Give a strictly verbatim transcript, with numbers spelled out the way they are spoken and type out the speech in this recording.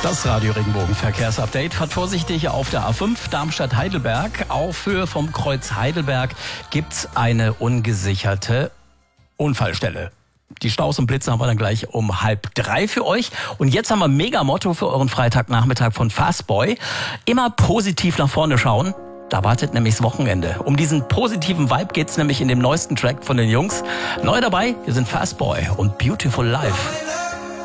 Das Radio Regenbogen Verkehrsupdate. Fahrt vorsichtig auf der A fünf Darmstadt-Heidelberg. Auf Höhe vom Kreuz Heidelberg gibt's eine ungesicherte Unfallstelle. Die Staus und Blitze haben wir dann gleich um halb drei für euch. Und jetzt haben wir ein Mega-Motto für euren Freitagnachmittag von Fastboy. Immer positiv nach vorne schauen. Da wartet nämlich das Wochenende. Um diesen positiven Vibe geht's nämlich in dem neuesten Track von den Jungs. Neu dabei, wir sind Fastboy und Beautiful Life.